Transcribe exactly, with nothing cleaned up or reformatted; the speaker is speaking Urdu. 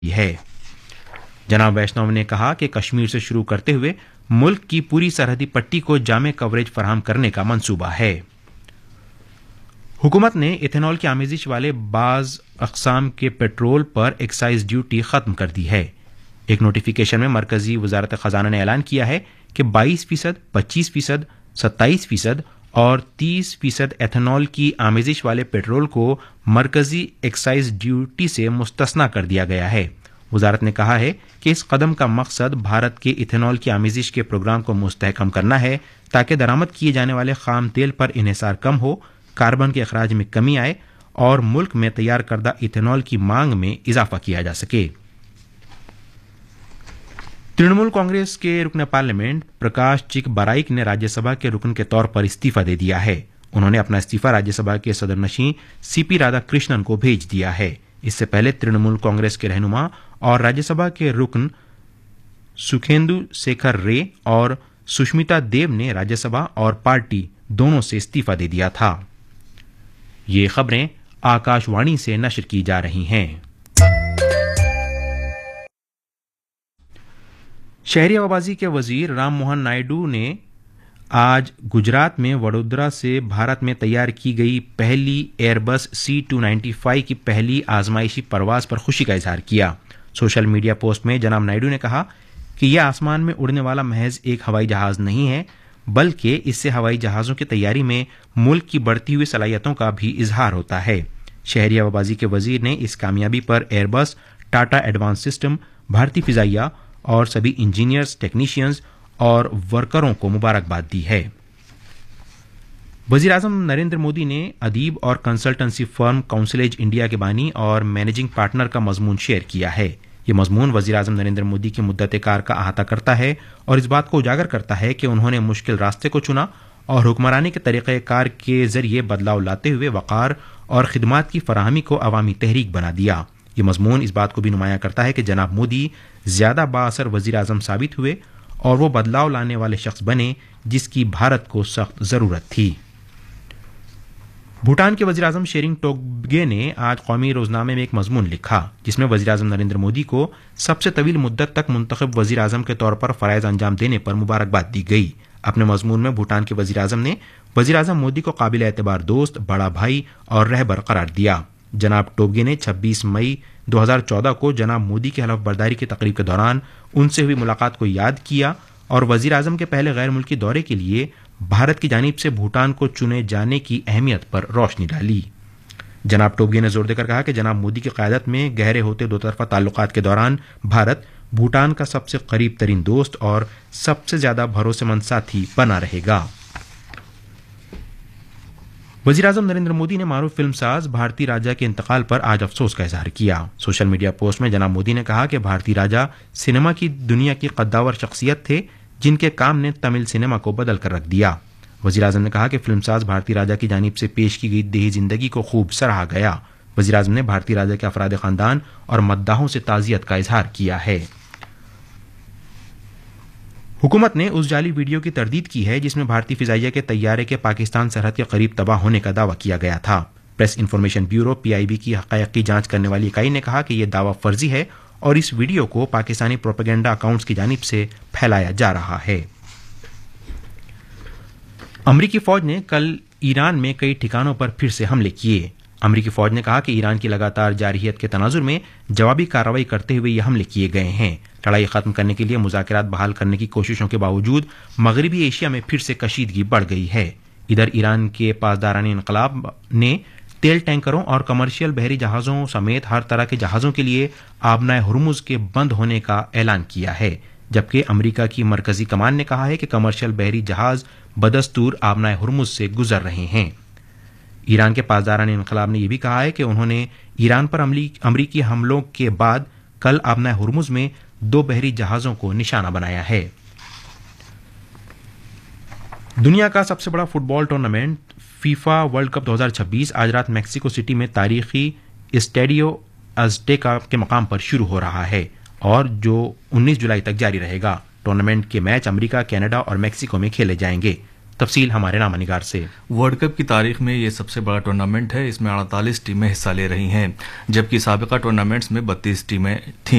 ہے۔ جناب ویشنو نے کہا کہ کشمیر سے شروع کرتے ہوئے ملک کی پوری سرحدی پٹی کو جامع کوریج فراہم کرنے کا منصوبہ ہے۔ حکومت نے ایتھنال کی آمیزش والے بعض اقسام کے پیٹرول پر ایکسائز ڈیوٹی ختم کر دی ہے۔ ایک نوٹیفیکیشن میں مرکزی وزارت خزانہ نے اعلان کیا ہے کہ بائیس فیصد، پچیس فیصد، ستائیس فیصد اور تیس فیصد ایتھنال کی آمیزش والے پیٹرول کو مرکزی ایکسائز ڈیوٹی سے مستثنی کر دیا گیا ہے۔ وزارت نے کہا ہے کہ اس قدم کا مقصد بھارت کے ایتھنال کی آمیزش کے پروگرام کو مستحکم کرنا ہے تاکہ درآمد کیے جانے والے خام تیل پر انحصار کم ہو، کاربن کے اخراج میں کمی آئے اور ملک میں تیار کردہ ایتھنال کی مانگ میں اضافہ کیا جا سکے۔ ترنمول کانگریس کے رکن پارلیمنٹ پرکاش چک برائک نے راجیہ سبھا کے رکن کے طور پر استعفی دے دیا ہے۔ انہوں نے اپنا استعفی راجیہ سبھا کے صدر نشین سی پی رادھا کرشنن کو بھیج دیا ہے۔ اس سے پہلے ترنمول کانگریس کے رہنما اور راجیہ سبھا کے رکن سکھیندو شیکھر رے اور سشمیتا دیو نے راجیہ سبھا اور پارٹی دونوں سے استعفی دے دیا تھا۔ یہ خبریں آکاش وانی سے نشر کی جا رہی ہیں۔ شہری آبازی کے وزیر رام موہن نائیڈو نے آج گجرات میں وڈودرا سے بھارت میں تیار کی گئی پہلی ایئر بس سی ٹو نائنٹی فائیو کی پہلی آزمائشی پرواز پر خوشی کا اظہار کیا۔ سوشل میڈیا پوسٹ میں جناب نائیڈو نے کہا کہ یہ آسمان میں اڑنے والا محض ایک ہوائی جہاز نہیں ہے، بلکہ اس سے ہوائی جہازوں کی تیاری میں ملک کی بڑھتی ہوئی صلاحیتوں کا بھی اظہار ہوتا ہے۔ شہری آبازی کے وزیر نے اس کامیابی پر ایئر بس، ٹاٹا ایڈوانس سسٹم، بھارتی فضائیہ اور سبھی انجینئرز، ٹیکنیشینز اور ورکروں کو مبارکباد دی ہے۔ وزیر اعظم نریندر مودی نے ادیب اور کنسلٹنسی فرم کونسلیج انڈیا کے بانی اور مینیجنگ پارٹنر کا مضمون شیئر کیا ہے۔ یہ مضمون وزیر اعظم نریندر مودی کی مدت کار کا احاطہ کرتا ہے اور اس بات کو اجاگر کرتا ہے کہ انہوں نے مشکل راستے کو چنا اور حکمرانی کے طریقہ کار کے ذریعے بدلاؤ لاتے ہوئے وقار اور خدمات کی فراہمی کو عوامی تحریک بنا دیا۔ یہ مضمون اس بات کو بھی نمایاں کرتا ہے کہ جناب مودی زیادہ بااثر وزیر اعظم ثابت ہوئے اور وہ بدلاؤ لانے والے شخص بنے جس کی بھارت کو سخت ضرورت تھی۔ بھوٹان کے وزیر اعظم شیرنگ ٹوبگے نے آج قومی روزنامے میں ایک مضمون لکھا جس میں وزیر اعظم نریندر مودی کو سب سے طویل مدت تک منتخب وزیر اعظم کے طور پر فرائض انجام دینے پر مبارکباد دی گئی۔ اپنے مضمون میں بھوٹان کے وزیر اعظم نے وزیر اعظم مودی کو قابل اعتبار دوست، بڑا بھائی اور رہبر قرار دیا۔ جناب ٹوبگے نے چھبیس مئی دو ہزار چودہ کو جناب مودی کی حلف برداری کی تقریب کے دوران ان سے ہوئی ملاقات کو یاد کیا اور وزیر اعظم کے پہلے غیر ملکی دورے کے لیے بھارت کی جانب سے بھوٹان کو چنے جانے کی اہمیت پر روشنی ڈالی۔ جناب ٹوبگے نے زور دے کر کہا کہ جناب مودی کی قیادت میں گہرے ہوتے دو طرفہ تعلقات کے دوران بھارت بھوٹان کا سب سے قریب ترین دوست اور سب سے زیادہ بھروسے مند ساتھی بنا رہے گا۔ وزیر اعظم نریندر مودی نے معروف فلم ساز بھارتی راجہ کے انتقال پر آج افسوس کا اظہار کیا۔ سوشل میڈیا پوسٹ میں جناب مودی نے کہا کہ بھارتی راجہ سینما کی دنیا کی قداور شخصیت تھے جن کے کام نے تمل سینما کو بدل کر رکھ دیا۔ وزیر اعظم نے کہا کہ فلم ساز بھارتی راجہ کی جانب سے پیش کی گئی دیہی زندگی کو خوب سراہا گیا۔ وزیر اعظم نے بھارتی راجہ کے افراد خاندان اور مداحوں سے تعزیت کا اظہار کیا ہے۔ حکومت نے اس جعلی ویڈیو کی تردید کی ہے جس میں بھارتی فضائیہ کے طیارے کے پاکستان سرحد کے قریب تباہ ہونے کا دعویٰ کیا گیا تھا۔ Press information bureau P I be کی حقائق کی جانچ کرنے والی اکائی نے کہا کہ یہ دعویٰ فرضی ہے اور اس ویڈیو کو پاکستانی پروپیگنڈا اکاؤنٹس کی جانب سے پھیلایا جا رہا ہے۔ امریکی فوج نے کل ایران میں کئی ٹھکانوں پر پھر سے حملے کیے۔ امریکی فوج نے کہا کہ ایران کی لگاتار جارحیت کے تناظر میں جوابی کارروائی کرتے ہوئے یہ حملے کیے گئے ہیں۔ لڑائی ختم کرنے کے لیے مذاکرات بحال کرنے کی کوششوں کے باوجود مغربی ایشیا میں پھر سے کشیدگی بڑھ گئی ہے۔ ادھر ایران کے پاسداران انقلاب نے تیل ٹینکروں اور کمرشل بحری جہازوں سمیت ہر طرح کے جہازوں کے لیے آبنائے ہرمز کے بند ہونے کا اعلان کیا ہے، جبکہ امریکہ کی مرکزی کمان نے کہا ہے کہ کمرشل بحری جہاز بدستور آبنائے ہرمز سے گزر رہے ہیں۔ ایران کے پاسداران انقلاب نے یہ بھی کہا ہے کہ انہوں نے ایران پر امریکی حملوں کے بعد کل آبنائے ہرمز میں دو بحری جہازوں کو نشانہ بنایا ہے۔ دنیا کا سب سے بڑا فٹ بال ٹورنامنٹ فیفا ورلڈ کپ دو ہزار چھبیس آج رات میکسیکو سٹی میں تاریخی اسٹیڈیو ازٹیکا کے مقام پر شروع ہو رہا ہے اور جو انیس جولائی تک جاری رہے گا۔ ٹورنامنٹ کے میچ امریکہ، کینیڈا اور میکسیکو میں کھیلے جائیں گے۔ تفصیل ہمارے نامہ نگار سے۔ ورلڈ کپ کی تاریخ میں یہ سب سے بڑا ٹورنامنٹ ہے، اس میں اڑتالیس ٹیمیں حصہ لے رہی ہیں، جبکہ سابقہ ٹورنامنٹس میں بتیس ٹیمیں تھیں۔